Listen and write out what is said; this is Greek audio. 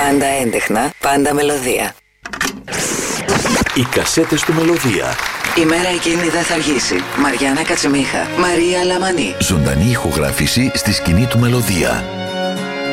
Πάντα έντεχνα, πάντα μελωδία. Οι κασέτες του Μελωδία. Η μέρα εκείνη δεν θα αργήσει. Μαριάννα Κατσιμίχα, Μαρία Λαμανή. Ζωντανή ηχογράφηση στη σκηνή του Μελωδία.